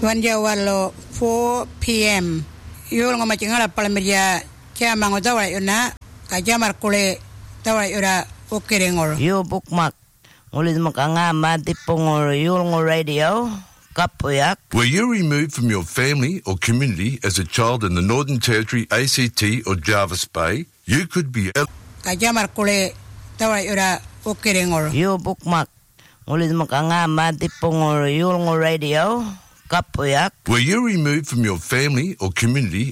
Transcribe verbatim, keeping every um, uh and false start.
Wanjawalo four p.m. Yul ngoma cingala palmeria kaya mango tawa yuna kajamar kule tawa yura ukirengol. Yo bookmark ulit makangama tipong yul ngo radio kapoyak. Were you removed from your family or community as a child in the Northern Territory, A C T or Jervis Bay? You could be kajamar kule tawa yura ukirengol. Yo bookmark ulit makangama tipong yul ngo radio kapoyak. Were you removed from your family or community